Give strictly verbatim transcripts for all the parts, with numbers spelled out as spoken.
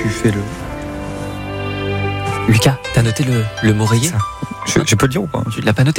tu fais le... Lucas, t'as noté le, le mot rayé ? je, je peux le dire ou pas ? Tu l'as pas noté ?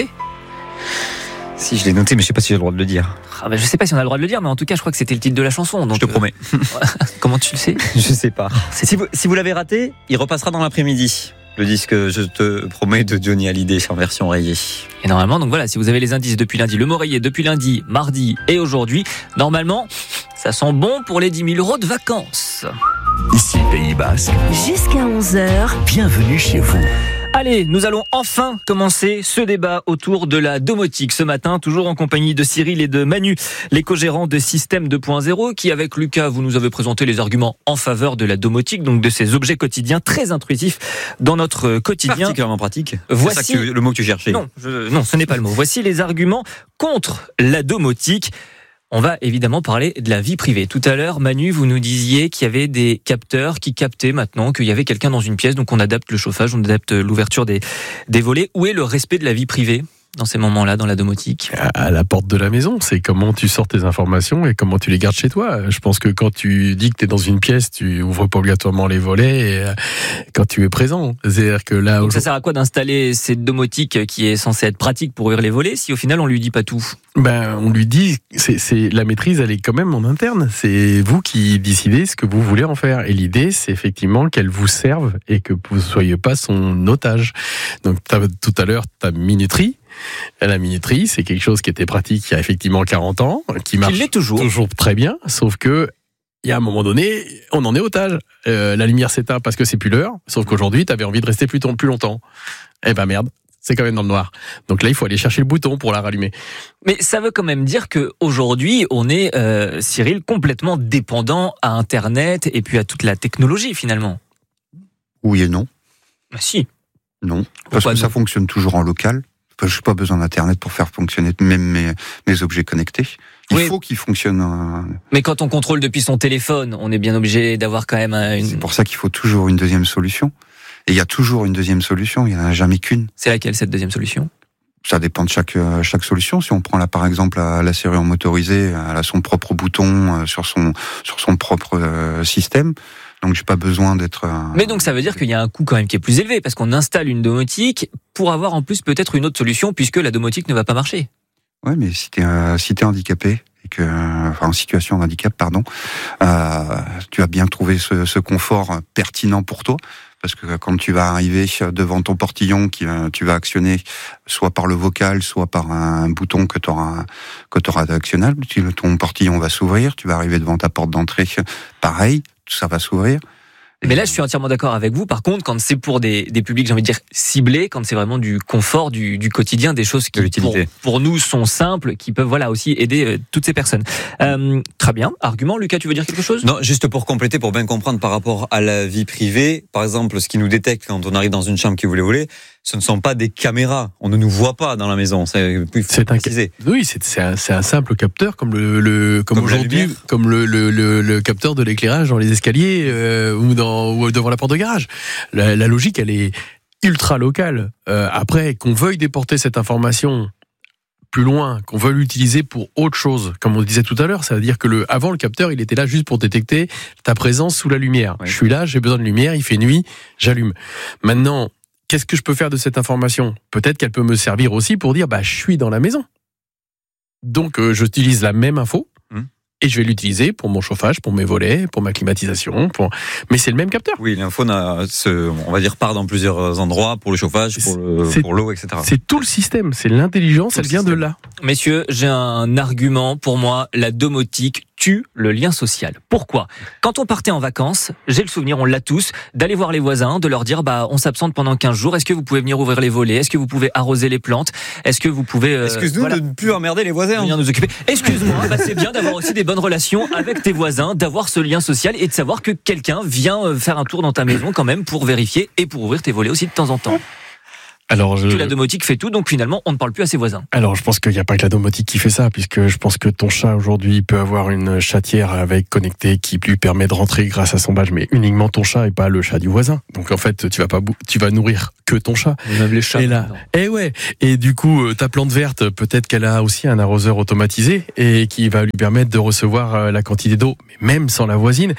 Si, je l'ai noté, mais je sais pas si j'ai le droit de le dire. Ah bah, je sais pas si on a le droit de le dire, mais en tout cas, je crois que c'était le titre de la chanson. Donc, je te promets. Euh, comment tu le sais ? Je sais pas. Si vous, si vous l'avez raté, il repassera dans l'après-midi. Le disque, je te promets, de Johnny Hallyday en version rayée. Et normalement, donc voilà, si vous avez les indices depuis lundi, le mot rayé depuis lundi, mardi et aujourd'hui, normalement, ça sent bon pour les dix mille euros de vacances. Ici Pays Basque. Jusqu'à onze heures. Bienvenue chez vous. Allez, nous allons enfin commencer ce débat autour de la domotique ce matin, toujours en compagnie de Cyril et de Manu, les co-gérants de Système deux point zéro, qui avec Lucas, vous nous avez présenté les arguments en faveur de la domotique, donc de ces objets quotidiens très intrusifs dans notre quotidien. Particulièrement pratique. Voici... C'est ça que tu, le mot que tu cherchais. Non, je... non, ce n'est pas le mot. Voici les arguments contre la domotique. On va évidemment parler de la vie privée. Tout à l'heure, Manu, vous nous disiez qu'il y avait des capteurs qui captaient maintenant qu'il y avait quelqu'un dans une pièce, donc on adapte le chauffage, on adapte l'ouverture des, des volets. Où est le respect de la vie privée dans ces moments-là, dans la domotique ? À la porte de la maison, c'est comment tu sors tes informations et comment tu les gardes chez toi. Je pense que quand tu dis que tu es dans une pièce, tu ouvres pas obligatoirement les volets et quand tu es présent. C'est-à-dire que là, donc ça sert à quoi d'installer cette domotique qui est censée être pratique pour ouvrir les volets si au final on lui dit pas tout ? Ben, on lui dit, c'est, c'est la maîtrise, elle est quand même en interne. C'est vous qui décidez ce que vous voulez en faire. Et l'idée, c'est effectivement qu'elle vous serve et que vous ne soyez pas son otage. Donc, tout à l'heure, ta minuterie. La minuterie, c'est quelque chose qui était pratique il y a effectivement quarante ans, qui marche qui l'est toujours. toujours très bien, sauf que il y a un moment donné, on en est otage. Euh, la lumière s'éteint parce que c'est plus l'heure, sauf qu'aujourd'hui, tu avais envie de rester plus, ton, plus longtemps. Eh ben merde, c'est quand même dans le noir. Donc là, il faut aller chercher le bouton pour la rallumer. Mais ça veut quand même dire qu'aujourd'hui, on est, euh, Cyril, complètement dépendant à Internet et puis à toute la technologie finalement. Oui et non. Ah si. Non, parce Pourquoi que non ça fonctionne toujours en local. Je n'ai pas besoin d'Internet pour faire fonctionner même mes, mes objets connectés. Il oui. faut qu'ils fonctionnent. Euh... Mais quand on contrôle depuis son téléphone, on est bien obligé d'avoir quand même une... C'est pour ça qu'il faut toujours une deuxième solution. Et il y a toujours une deuxième solution, il n'y en a jamais qu'une. C'est laquelle cette deuxième solution ? Ça dépend de chaque, chaque solution. Si on prend là par exemple la, la serrure motorisée, elle a son propre bouton sur son, sur son propre euh, système. Donc j'ai pas besoin d'être... Euh... Mais donc ça veut dire qu'il y a un coût quand même qui est plus élevé, parce qu'on installe une domotique pour avoir en plus peut-être une autre solution, puisque la domotique ne va pas marcher. Ouais, mais si t'es, euh, si t'es handicapé, et que, enfin en situation de handicap, pardon, euh, tu vas bien trouver ce, ce confort pertinent pour toi. Parce que quand tu vas arriver devant ton portillon, qui, tu vas actionner soit par le vocal, soit par un bouton que tu auras que tu auras actionnable, ton portillon va s'ouvrir, tu vas arriver devant ta porte d'entrée, pareil, tout ça va s'ouvrir. Mais là, je suis entièrement d'accord avec vous. Par contre, quand c'est pour des, des publics, j'ai envie de dire, ciblés, quand c'est vraiment du confort, du, du quotidien, des choses qui, pour, pour nous, sont simples, qui peuvent voilà aussi aider euh, toutes ces personnes. Euh, très bien. Argument, Lucas, tu veux dire quelque chose ? Non, juste pour compléter, pour bien comprendre par rapport à la vie privée, par exemple, ce qui nous détecte quand on arrive dans une chambre qui voulait voler, ce ne sont pas des caméras. On ne nous voit pas dans la maison. C'est, il faut c'est un, préciser. Oui, c'est, c'est, un, c'est un simple capteur, comme le, le comme, comme aujourd'hui, comme le, le, le, le capteur de l'éclairage dans les escaliers euh, ou, dans, ou devant la porte de garage. La, la logique, elle est ultra locale. Euh, après, qu'on veuille déporter cette information plus loin, qu'on veuille l'utiliser pour autre chose, comme on le disait tout à l'heure, ça veut dire que le, avant le capteur, il était là juste pour détecter ta présence sous la lumière. Oui. Je suis là, j'ai besoin de lumière, il fait nuit, j'allume. Maintenant, qu'est-ce que je peux faire de cette information ? Peut-être qu'elle peut me servir aussi pour dire bah je suis dans la maison. Donc euh, j'utilise la même info mmh. et je vais l'utiliser pour mon chauffage, pour mes volets, pour ma climatisation, pour... mais c'est le même capteur. Oui, l'info n'a, ce, on va dire part dans plusieurs endroits pour le chauffage, pour, le, pour l'eau, et cetera. C'est tout le système, c'est l'intelligence, tout elle vient système. de là. Messieurs, j'ai un argument pour moi, la domotique tue le lien social. Pourquoi ? Quand on partait en vacances, j'ai le souvenir, on l'a tous, d'aller voir les voisins, de leur dire bah on s'absente pendant quinze jours, est-ce que vous pouvez venir ouvrir les volets ? Est-ce que vous pouvez arroser les plantes ? Est-ce que vous pouvez euh, Excuse-nous voilà, de ne plus emmerder les voisins. Venir nous occuper. Excuse-moi, bah c'est bien d'avoir aussi des bonnes relations avec tes voisins, d'avoir ce lien social et de savoir que quelqu'un vient faire un tour dans ta maison quand même pour vérifier et pour ouvrir tes volets aussi de temps en temps. Alors je... Que la domotique fait tout, donc finalement, on ne parle plus à ses voisins. Alors, je pense qu'il n'y a pas que la domotique qui fait ça, puisque je pense que ton chat, aujourd'hui, peut avoir une chatière avec connectée qui lui permet de rentrer grâce à son badge, mais uniquement ton chat et pas le chat du voisin. Donc, en fait, tu vas pas, tu vas nourrir que ton chat. Même les chats. Et là, et ouais. Et du coup, ta plante verte, peut-être qu'elle a aussi un arroseur automatisé et qui va lui permettre de recevoir la quantité d'eau, mais même sans la voisine.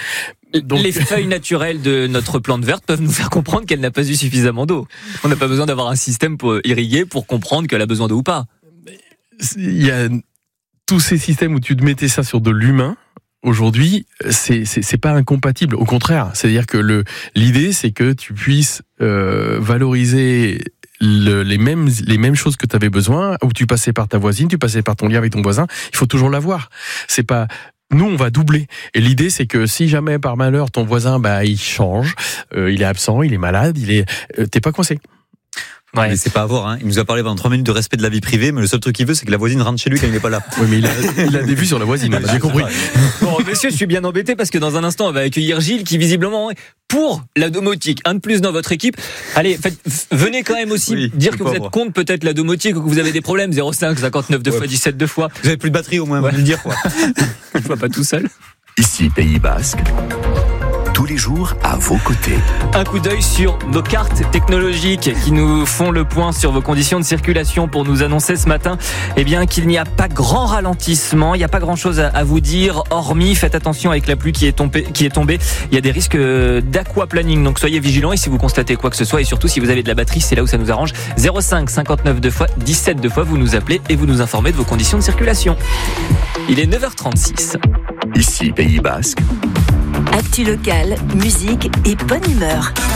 Donc... Les feuilles naturelles de notre plante verte peuvent nous faire comprendre qu'elle n'a pas eu suffisamment d'eau. On n'a pas besoin d'avoir un système pour irriguer pour comprendre qu'elle a besoin d'eau ou pas. Il y a tous ces systèmes où tu te mettais ça sur de l'humain. Aujourd'hui, c'est, c'est c'est pas incompatible. Au contraire, c'est-à-dire que le l'idée, c'est que tu puisses euh, valoriser le, les mêmes les mêmes choses que tu avais besoin. Où tu passais par ta voisine, tu passais par ton lien avec ton voisin. Il faut toujours l'avoir. C'est pas Nous, on va doubler. Et l'idée, c'est que si jamais, par malheur, ton voisin, bah, il change, euh, il est absent, il est malade, il est, euh, t'es pas coincé. Ouais. Mais c'est pas à voir, hein. Il nous a parlé pendant trois minutes de respect de la vie privée, mais le seul truc qu'il veut, c'est que la voisine rentre chez lui quand il n'est pas là. Oui, mais il a, il a des vues sur la voisine, j'ai compris. Bon, monsieur, je suis bien embêté parce que dans un instant, on va accueillir Gilles qui, visiblement, pour la domotique, un de plus dans votre équipe. Allez, faites, venez quand même aussi oui, dire que vous êtes voir. contre peut-être la domotique ou que vous avez des problèmes. zéro cinq cinquante-neuf deux fois dix-sept deux fois. Vous avez plus de batterie au moins, ouais. Vous le dire, quoi. Je vois pas tout seul. Ici, Pays Basque. Tous les jours à vos côtés. Un coup d'œil sur nos cartes technologiques qui nous font le point sur vos conditions de circulation pour nous annoncer ce matin eh bien, qu'il n'y a pas grand ralentissement, il n'y a pas grand chose à vous dire, hormis faites attention avec la pluie qui est tombée, qui est tombée. Il y a des risques d'aquaplaning, donc soyez vigilants et si vous constatez quoi que ce soit et surtout si vous avez de la batterie, c'est là où ça nous arrange. zéro cinq cinquante-neuf deux fois dix-sept deux fois, vous nous appelez et vous nous informez de vos conditions de circulation. Il est neuf heures trente-six. Ici, Pays Basque. Actu locale, musique et bonne humeur.